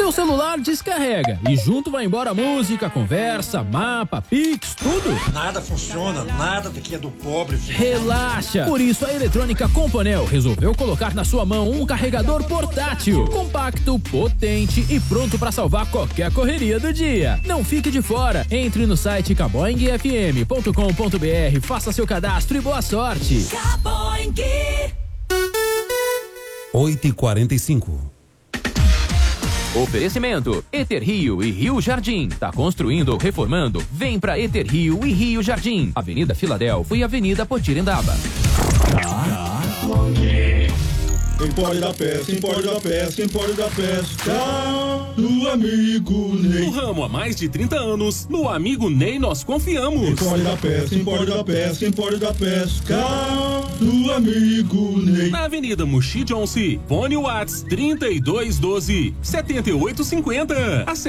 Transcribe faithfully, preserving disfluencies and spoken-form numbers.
seu celular descarrega e junto vai embora música, conversa, mapa, pix, tudo. Nada funciona, nada daqui é do pobre, filho. Relaxa! Por isso a Eletrônica Companel resolveu colocar na sua mão um carregador portátil, compacto, potente e pronto para salvar qualquer correria do dia. Não fique de fora. Entre no site caboing f m ponto com ponto b r, faça seu cadastro e boa sorte. Caboing. oito e quarenta e cinco. Oferecimento Eter Rio e Rio Jardim. Tá construindo ou reformando? Vem pra Eter Rio e Rio Jardim. Avenida Filadélfia e Avenida Potirendaba. Empório da Pesca, Empório da Pesca, Empório da Pesca, do amigo Ney. No ramo há mais de trinta anos, no amigo Ney nós confiamos. Empório da Pesca, Empório da Pesca, Empório da Pesca, do amigo Ney. Na Avenida Muxi Johnson, fone Whats trinta e dois doze, setenta e oito cinquenta.